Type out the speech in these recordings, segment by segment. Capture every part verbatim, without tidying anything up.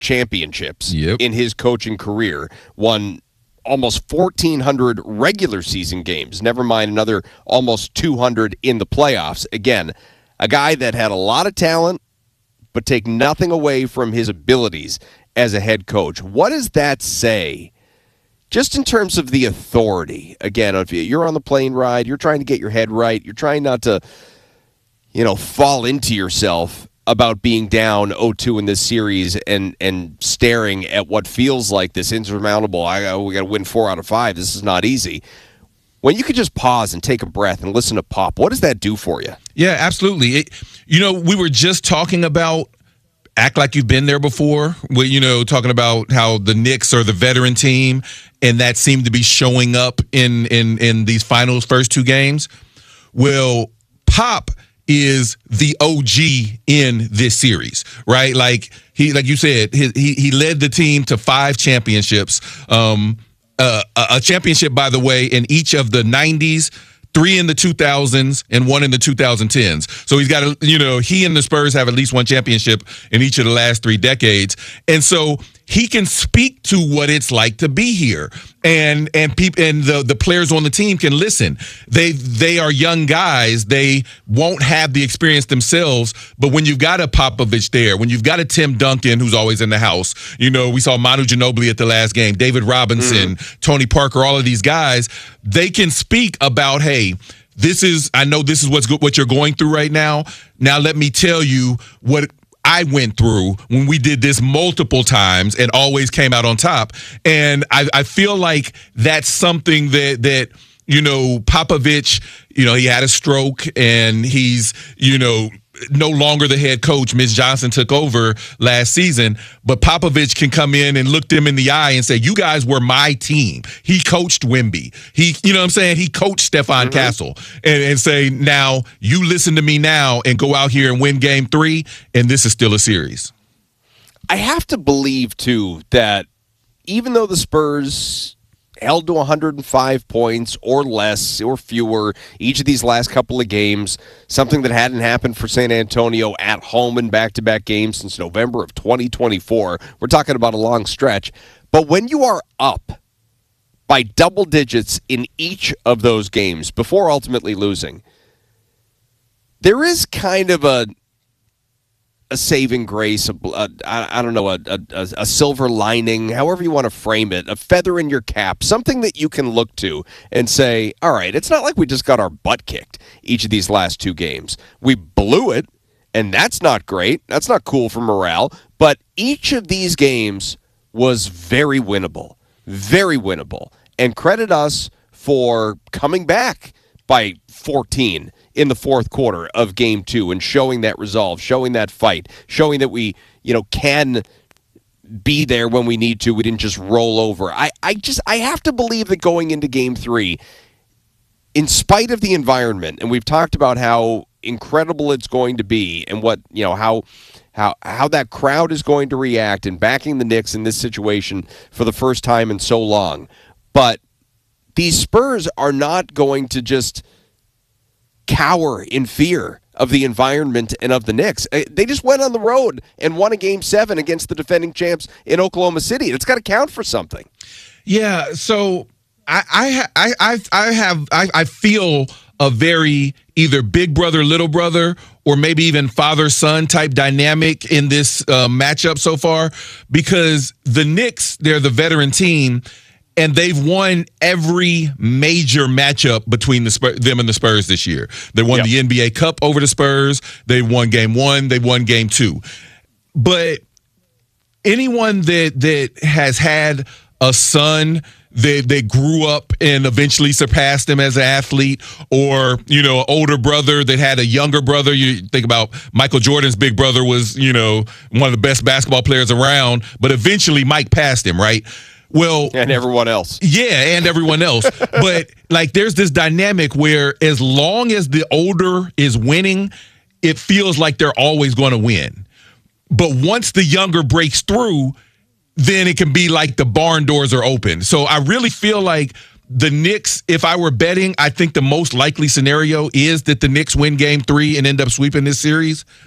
championships yep. in his coaching career, won almost fourteen hundred regular season games, never mind another almost two hundred in the playoffs. Again, a guy that had a lot of talent, but take nothing away from his abilities as a head coach. What does that say, just in terms of the authority? Again, if you're on the plane ride, you're trying to get your head right, you're trying not to, you know, fall into yourself about being down oh two in this series and and staring at what feels like this insurmountable, I we got to win four out of five, this is not easy. When you could just pause and take a breath and listen to Pop, what does that do for you? Yeah, absolutely. It, you know, we were just talking about act like you've been there before. We, you know, talking about how the Knicks are the veteran team, and that seemed to be showing up in in in these finals first two games. Well, Pop is the O G in this series, right? Like he, like you said, he he, he led the team to five championships. Um, uh, a championship, by the way, in each of the nineties, three in the two thousands, and one in the twenty tens. So he's got, a, you know, he and the Spurs have at least one championship in each of the last three decades. And so he can speak to what it's like to be here. And and people and the, the players on the team can listen. They they are young guys. They won't have the experience themselves. But when you've got a Popovich there, when you've got a Tim Duncan who's always in the house, you know, we saw Manu Ginobili at the last game, David Robinson, mm. Tony Parker, all of these guys, they can speak about, hey, this is, I know this is what's what you're going through right now. Now let me tell you what I went through when we did this multiple times and always came out on top. And I, I feel like that's something that, that, you know, Popovich, you know, he had a stroke and he's, you know, no longer the head coach. Mitch Johnson took over last season, but Popovich can come in and look them in the eye and say, you guys were my team. He coached Wemby. He, you know what I'm saying? He coached Stefan mm-hmm. Castle and, and say, now you listen to me now and go out here and win game three. And this is still a series. I have to believe too, that even though the Spurs held to one hundred five points or less or fewer each of these last couple of games, something that hadn't happened for San Antonio at home in back-to-back games since November of twenty twenty-four. We're talking about a long stretch. But when you are up by double digits in each of those games before ultimately losing, there is kind of a a saving grace, a, a, I don't know, a, a, a silver lining, however you want to frame it, a feather in your cap, something that you can look to and say, all right, it's not like we just got our butt kicked each of these last two games. We blew it, and that's not great. That's not cool for morale. But each of these games was very winnable, very winnable. And credit us for coming back by fourteen in the fourth quarter of game two and showing that resolve, showing that fight, showing that we, you know, can be there when we need to. We didn't just roll over. I, I just, I have to believe that going into game three, in spite of the environment, and we've talked about how incredible it's going to be and what, you know, how, how, how that crowd is going to react and backing the Knicks in this situation for the first time in so long. But these Spurs are not going to just cower in fear of the environment and of the Knicks. They just went on the road and won a game seven against the defending champs in Oklahoma City. It's got to count for something. Yeah. So I, I, I, I have, I, I feel a very either big brother, little brother, or maybe even father-son type dynamic in this uh, matchup so far, because the Knicks, they're the veteran team, and they've won every major matchup between the Spurs, them and the Spurs this year. They won yep. the N B A Cup over the Spurs. They won game one. They won game two. But anyone that that has had a son that, that grew up and eventually surpassed him as an athlete, or, you know, an older brother that had a younger brother. You think about Michael Jordan's big brother was, you know, one of the best basketball players around, but eventually Mike passed him, right? Well, and everyone else. Yeah, and everyone else. But, like, there's this dynamic where as long as the older is winning, it feels like they're always going to win. But once the younger breaks through, then it can be like the barn doors are open. So I really feel like the Knicks, if I were betting, I think the most likely scenario is that the Knicks win game three and end up sweeping this series.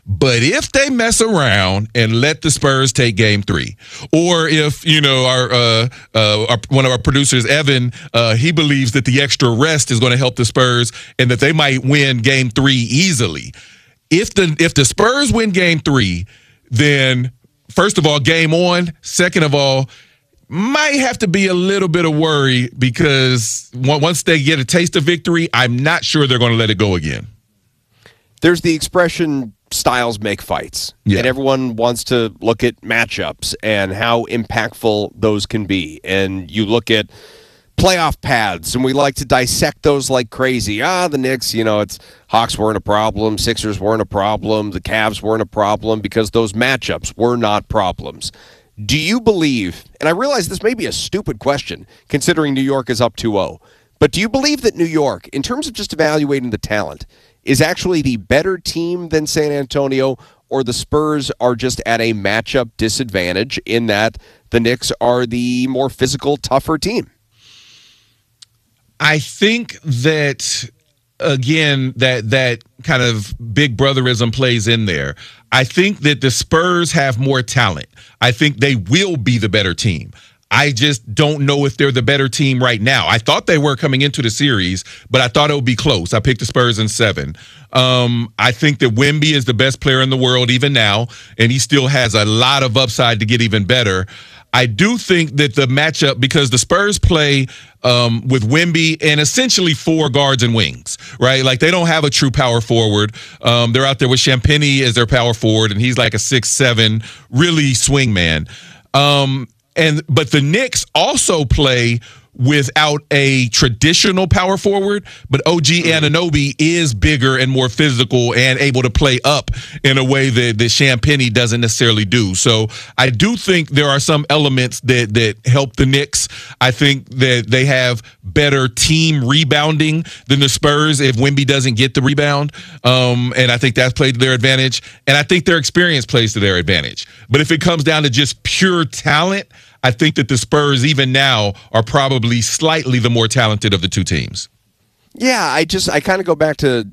But if they mess around and let the Spurs take game three, or if, you know, our, uh, uh, our one of our producers, Evan, uh, he believes that the extra rest is going to help the Spurs and that they might win game three easily. If the if the Spurs win game three, then first of all, game on. Second of all, might have to be a little bit of worry because once they get a taste of victory, I'm not sure they're going to let it go again. There's the expression, styles make fights. Yeah. And everyone wants to look at matchups and how impactful those can be. And you look at playoff paths, and we like to dissect those like crazy. Ah, the Knicks, you know, it's Hawks weren't a problem, Sixers weren't a problem, the Cavs weren't a problem because those matchups were not problems. Do you believe, and I realize this may be a stupid question considering New York is up two oh, but do you believe that New York, in terms of just evaluating the talent, is actually the better team than San Antonio, or the Spurs are just at a matchup disadvantage in that the Knicks are the more physical, tougher team? I think that, again, that that kind of big brotherism plays in there. I think that the Spurs have more talent. I think they will be the better team. I just don't know if they're the better team right now. I thought they were coming into the series, but I thought it would be close. I picked the Spurs in seven. Um, I think that Wemby is the best player in the world even now, and he still has a lot of upside to get even better. I do think that the matchup, because the Spurs play um, with Wemby and essentially four guards and wings, right? Like they don't have a true power forward. Um, they're out there with Champagnie as their power forward, and he's like a six seven, really swing man. Um, and but the Knicks also play without a traditional power forward, but O G Anunoby is bigger and more physical and able to play up in a way that, that Champagnie doesn't necessarily do. So I do think there are some elements that that help the Knicks. I think that they have better team rebounding than the Spurs if Wemby doesn't get the rebound. Um, and I think that's played to their advantage. And I think their experience plays to their advantage. But if it comes down to just pure talent, I think that the Spurs, even now, are probably slightly the more talented of the two teams. Yeah, I just, I kind of go back to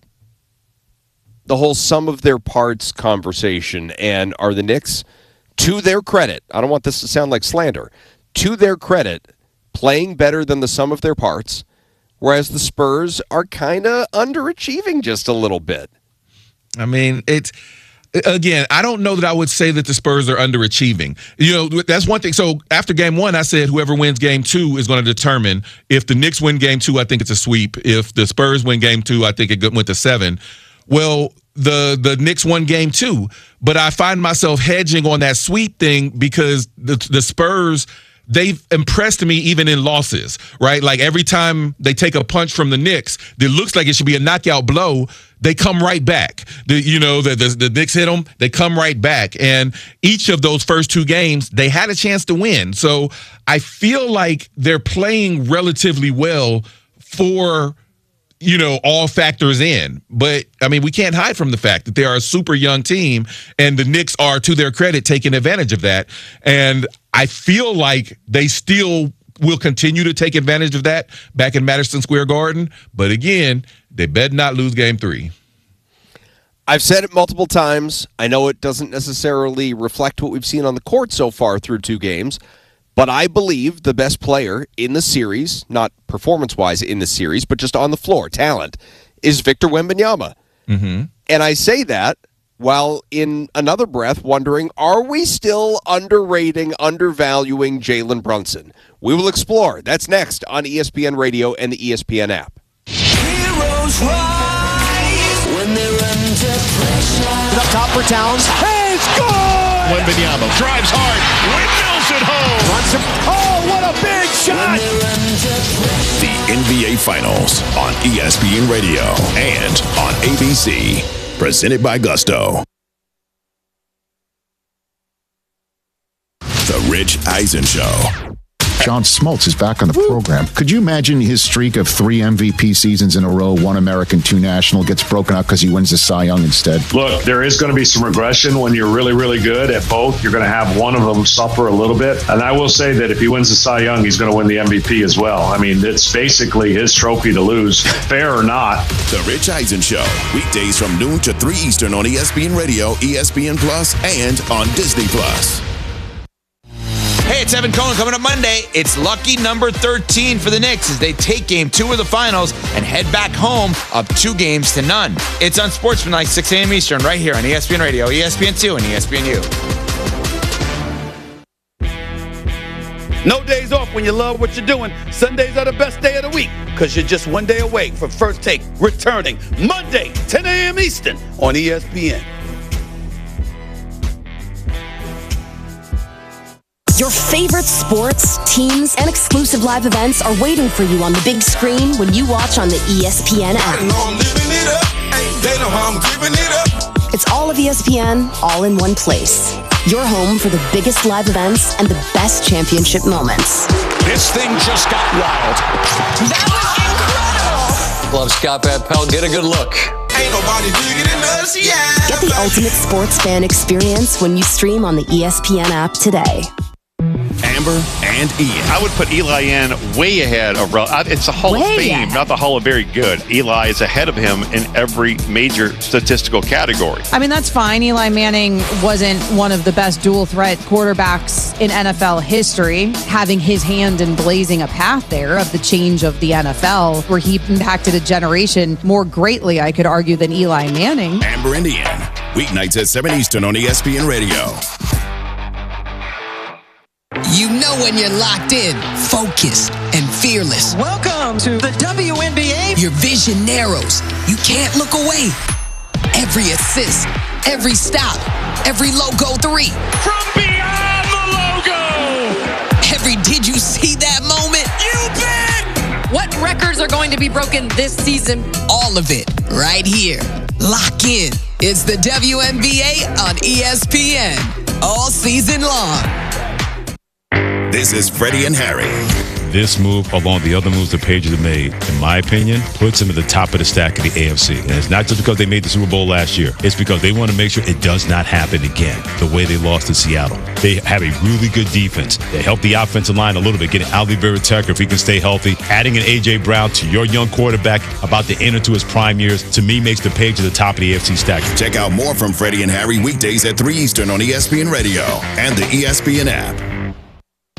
the whole sum of their parts conversation. And are the Knicks, to their credit, I don't want this to sound like slander, to their credit, playing better than the sum of their parts, whereas the Spurs are kind of underachieving just a little bit? I mean, it's... Again, I don't know that I would say that the Spurs are underachieving. You know, that's one thing. So after game one, I said whoever wins game two is going to determine. If the Knicks win game two, I think it's a sweep. If the Spurs win game two, I think it went to seven. Well, the the Knicks won game two, but I find myself hedging on that sweep thing because the the Spurs, they've impressed me even in losses, right? Like every time they take a punch from the Knicks that looks like it should be a knockout blow, they come right back. The, you know, the, the, the Knicks hit them, they come right back. And each of those first two games, they had a chance to win. So I feel like they're playing relatively well for, you know, all factors in. But, I mean, we can't hide from the fact that they are a super young team, and the Knicks are, to their credit, taking advantage of that. And I feel like they still will continue to take advantage of that back in Madison Square Garden. But, again, they better not lose game three. I've said it multiple times. I know it doesn't necessarily reflect what we've seen on the court so far through two games, but I believe the best player in the series, not performance-wise in the series, but just on the floor, talent, is Victor Wembanyama. Mm-hmm. And I say that while in another breath wondering, are we still underrating, undervaluing Jalen Brunson? We will explore. That's next on E S P N Radio and the E S P N app. Heroes rise when they're under pressure. Up top for Towns. Hey, it's good! Wembanyama drives hard. Windmills it home. Brunson. Oh, what a big shot! The N B A Finals on E S P N Radio and on A B C. Presented by Gusto. The Rich Eisen Show. John Smoltz is back on the program. Could you imagine his streak of three M V P seasons in a row, one American, two national, gets broken up because he wins the Cy Young instead? Look, there is going to be some regression when you're really, really good at both. You're going to have one of them suffer a little bit. And I will say that if he wins the Cy Young, he's going to win the M V P as well. I mean, it's basically his trophy to lose, fair or not. The Rich Eisen Show, weekdays from noon to three Eastern on E S P N Radio, E S P N Plus, and on Disney Plus. Hey, it's Evan Cohen. Coming up Monday, it's lucky number thirteen for the Knicks as they take game two of the finals and head back home up two games to none. It's on Sportsmanlike, six a.m. Eastern, right here on E S P N Radio, E S P N two, and E S P N U. No days off when you love what you're doing. Sundays are the best day of the week because you're just one day away from First Take returning Monday, ten a.m. Eastern on E S P N. Your favorite sports, teams, and exclusive live events are waiting for you on the big screen when you watch on the E S P N app. It's all of E S P N, all in one place. Your home for the biggest live events and the best championship moments. This thing just got wild. That was incredible. Love Scott Van Pelt. Get a good look. Ain't nobody bigger than us, yeah. Get the ultimate sports fan experience when you stream on the E S P N app today. Amber and Ian. I would put Eli in way ahead of Russ. It's a Hall Way of Fame, ahead. not the Hall of Very Good. Eli is ahead of him in every major statistical category. I mean, that's fine. Eli Manning wasn't one of the best dual threat quarterbacks in N F L history, having his hand in blazing a path there of the change of the N F L, where he impacted a generation more greatly, I could argue, than Eli Manning. Amber and Ian. Weeknights at seven Eastern on E S P N Radio. You know when you're locked in, focused, and fearless. Welcome to the W N B A. Your vision narrows. You can't look away. Every assist, every stop, every logo three. From beyond the logo. Every did you see that moment? You bet. What records are going to be broken this season? All of it right here. Lock in. It's the W N B A on E S P N. All season long. This is Freddie and Harry. This move, along the other moves the Patriots have made, in my opinion, puts them at the top of the stack of the A F C. And it's not just because they made the Super Bowl last year. It's because they want to make sure it does not happen again, the way they lost to Seattle. They have a really good defense. They help the offensive line a little bit, getting Ali Vera-Tucker if he can stay healthy. Adding an A J. Brown to your young quarterback about to enter to his prime years, to me, makes the Patriots at the top of the A F C stack. Check out more from Freddie and Harry weekdays at three Eastern on E S P N Radio and the E S P N app.